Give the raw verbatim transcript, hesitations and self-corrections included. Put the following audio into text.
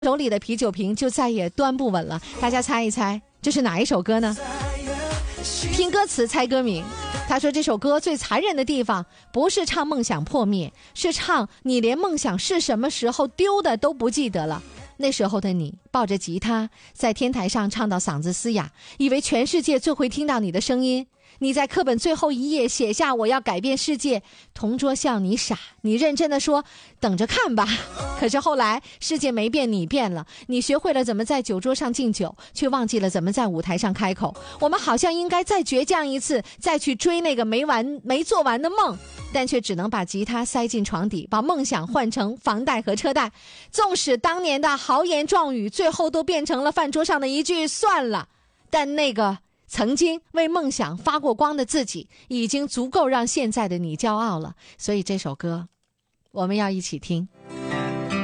手里的啤酒瓶就再也端不稳了。大家猜一猜，这是哪一首歌呢？听歌词猜歌名。他说这首歌最残忍的地方不是唱梦想破灭，是唱你连梦想是什么时候丢的都不记得了。那时候的你抱着吉他在天台上唱到嗓子嘶哑，以为全世界最会听到你的声音。你在课本最后一页写下我要改变世界，同桌笑你傻，你认真的说等着看吧。可是后来世界没变，你变了，你学会了怎么在酒桌上敬酒，却忘记了怎么在舞台上开口。我们好像应该再倔强一次，再去追那个没完没做完的梦，但却只能把吉他塞进床底，把梦想换成房贷和车贷。纵使当年的豪言壮语最后都变成了饭桌上的一句算了，但那个曾经为梦想发过光的自己，已经足够让现在的你骄傲了。所以这首歌我们要一起听。